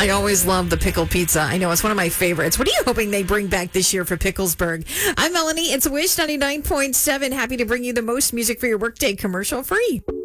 I always love the pickle pizza. I know it's one of my favorites. What are you hoping they bring back this year for Picklesburg? I'm Melanie. It's Wish 99.7. Happy to bring you the most music for your workday commercial free.